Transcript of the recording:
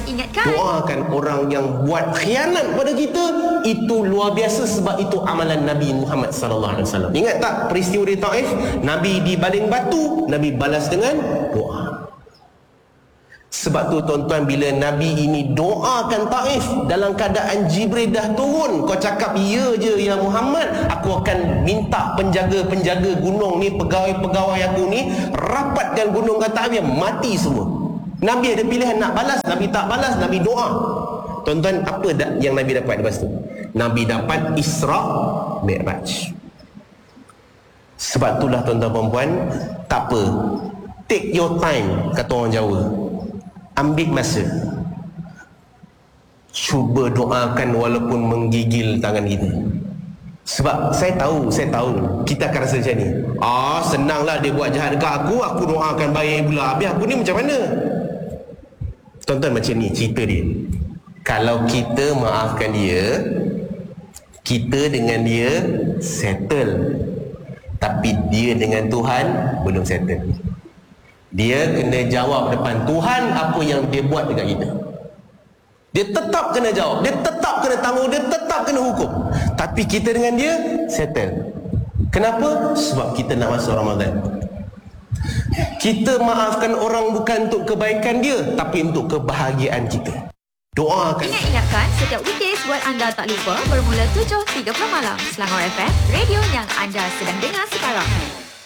ingatkan. Doakan orang yang buat khianat pada kita, itu luar biasa sebab itu amalan Nabi Muhammad sallallahu alaihi wasallam. Ingat tak peristiwa di Taif? Nabi dibaling batu, Nabi balas dengan doa. Sebab tu tuan-tuan, bila Nabi ini doakan Taif dalam keadaan Jibril dah turun, kau cakap ya je ya Muhammad, aku akan minta penjaga-penjaga gunung ni, pegawai-pegawai aku ni rapatkan gunung kata Taif, mati semua. Nabi ada pilihan nak balas, Nabi tak balas, Nabi doa. Tuan-tuan, apa yang Nabi dapat lepas tu? Nabi dapat Isra Mi'raj. Sebab itulah tuan-tuan perempuan, tak apa, take your time, kata orang Jawa. Ambil masa, cuba doakan walaupun menggigil tangan kita. Sebab saya tahu kita akan rasa macam ni, senanglah dia buat jahat dekat aku doakan baik pula, habis aku ni macam mana? Tuan-tuan, macam ni cerita dia. Kalau kita maafkan dia, kita dengan dia settle. Tapi dia dengan Tuhan belum settle. Dia kena jawab depan Tuhan apa yang dia buat dekat kita. Dia tetap kena jawab, dia tetap kena tanggung, dia tetap kena hukum. Tapi kita dengan dia settle. Kenapa? Sebab kita nak masuk Ramadan. Kita maafkan orang bukan untuk kebaikan dia, tapi untuk kebahagiaan kita. Doakan. Ingatkan, setiap weekdays buat anda tak lupa bermula 7.30 malam. Selangor FM, radio yang anda sedang dengar sekarang.